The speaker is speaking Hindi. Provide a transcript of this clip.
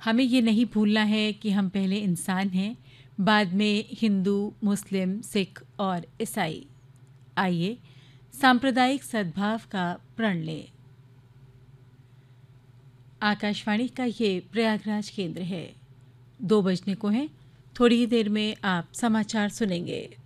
हमें ये नहीं भूलना है कि हम पहले इंसान हैं, बाद में हिंदू, मुस्लिम, सिख और ईसाई। आइए सांप्रदायिक सद्भाव का प्रण लें। आकाशवाणी का ये प्रयागराज केंद्र है। 2 बजने को हैं। थोड़ी ही देर में आप समाचार सुनेंगे।